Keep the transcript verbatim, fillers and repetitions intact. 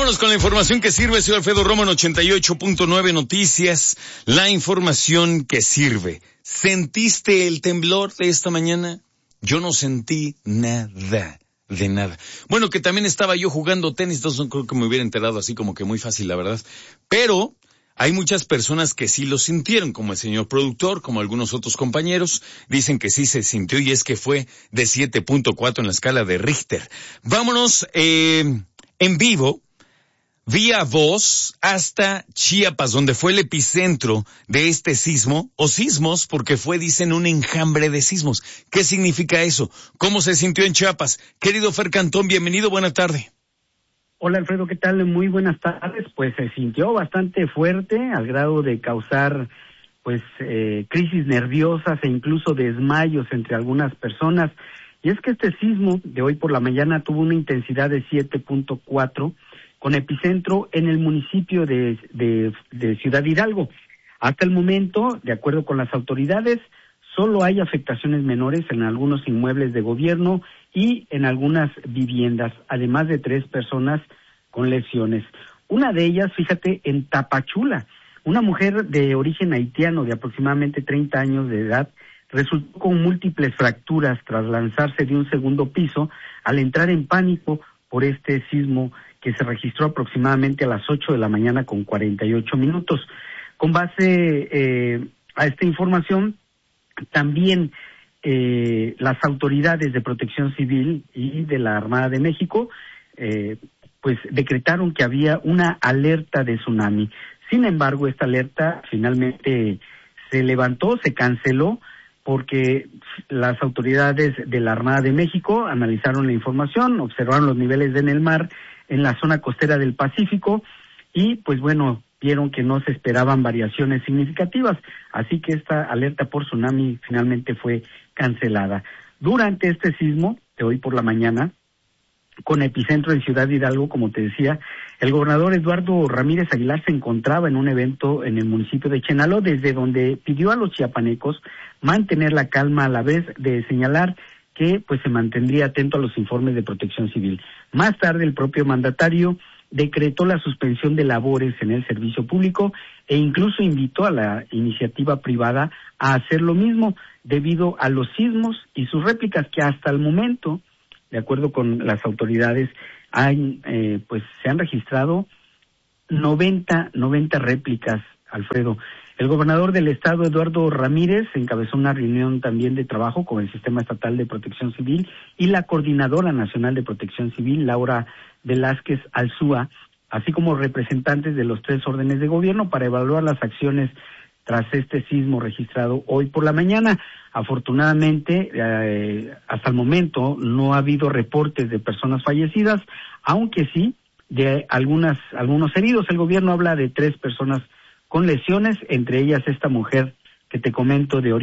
Vámonos con la información que sirve, señor Alfredo Romo en ochenta y ocho punto nueve Noticias. La información que sirve. ¿Sentiste el temblor de esta mañana? Yo no sentí nada, de nada. Bueno, que también estaba yo jugando tenis, entonces no creo que me hubiera enterado así como que muy fácil, la verdad. Pero hay muchas personas que sí lo sintieron, como el señor productor, como algunos otros compañeros. Dicen que sí se sintió y es que fue de siete punto cuatro en la escala de Richter. Vámonos eh, en vivo, vía voz, hasta Chiapas, donde fue el epicentro de este sismo, o sismos, porque fue, dicen, un enjambre de sismos. ¿Qué significa eso? ¿Cómo se sintió en Chiapas? Querido Fer Cantón, bienvenido, buena tarde. Hola Alfredo, ¿qué tal? Muy buenas tardes. Pues se sintió bastante fuerte, al grado de causar pues eh, crisis nerviosas e incluso desmayos entre algunas personas. Y es que este sismo de hoy por la mañana tuvo una intensidad de siete punto cuatro, con epicentro en el municipio de, de, de Ciudad Hidalgo. Hasta el momento, de acuerdo con las autoridades, solo hay afectaciones menores en algunos inmuebles de gobierno y en algunas viviendas, además de tres personas con lesiones. Una de ellas, fíjate, en Tapachula, una mujer de origen haitiano de aproximadamente treinta años de edad, resultó con múltiples fracturas tras lanzarse de un segundo piso al entrar en pánico por este sismo que se registró aproximadamente a las ocho de la mañana con cuarenta y ocho minutos. Con base eh, a esta información, también eh, las autoridades de Protección Civil y de la Armada de México eh, pues decretaron que había una alerta de tsunami. Sin embargo, esta alerta finalmente se levantó, se canceló, porque las autoridades de la Armada de México analizaron la información, observaron los niveles en el mar en la zona costera del Pacífico y pues bueno, vieron que no se esperaban variaciones significativas, así que esta alerta por tsunami finalmente fue cancelada. Durante este sismo de hoy por la mañana, con epicentro en Ciudad Hidalgo, como te decía, el gobernador Eduardo Ramírez Aguilar se encontraba en un evento en el municipio de Chenaló, desde donde pidió a los chiapanecos mantener la calma, a la vez de señalar que pues se mantendría atento a los informes de Protección Civil. Más tarde, el propio mandatario decretó la suspensión de labores en el servicio público e incluso invitó a la iniciativa privada a hacer lo mismo debido a los sismos y sus réplicas que hasta el momento, de acuerdo con las autoridades, hay, eh, pues se han registrado noventa réplicas, Alfredo. El gobernador del estado, Eduardo Ramírez, encabezó una reunión también de trabajo con el Sistema Estatal de Protección Civil y la Coordinadora Nacional de Protección Civil, Laura Velázquez Alzúa, así como representantes de los tres órdenes de gobierno para evaluar las acciones tras este sismo registrado hoy por la mañana. Afortunadamente, eh, hasta el momento no ha habido reportes de personas fallecidas, aunque sí de algunas algunos heridos. El gobierno habla de tres personas con lesiones, entre ellas esta mujer que te comento de origen